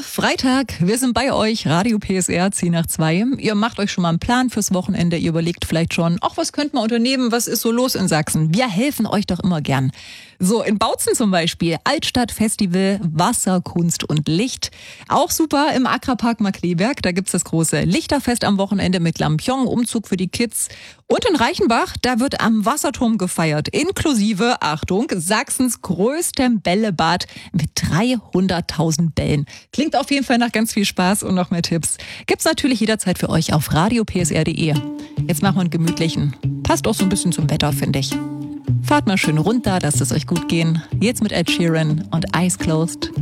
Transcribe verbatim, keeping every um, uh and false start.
Freitag, wir sind bei euch, Radio P S R, zehn nach zwei. Ihr macht euch schon mal einen Plan fürs Wochenende, ihr überlegt vielleicht schon, ach, was könnte man unternehmen, was ist so los in Sachsen? Wir helfen euch doch immer gern. So, in Bautzen zum Beispiel, Altstadtfestival, Wasser, Kunst und Licht. Auch super im Akrapark Markkleeberg, da gibt's das große Lichterfest am Wochenende mit Lampion, Umzug für die Kids. Und in Reichenbach, da wird am Wasserturm gefeiert, inklusive, Achtung, Sachsens größtem Bällebad mit dreihunderttausend Bällen. Klingt auf jeden Fall nach ganz viel Spaß und noch mehr Tipps. Gibt's natürlich jederzeit für euch auf radio p s r punkt d e. Jetzt machen wir einen gemütlichen. Passt auch so ein bisschen zum Wetter, finde ich. Fahrt mal schön runter, lasst es euch gut gehen. Jetzt mit Ed Sheeran und Eyes Closed.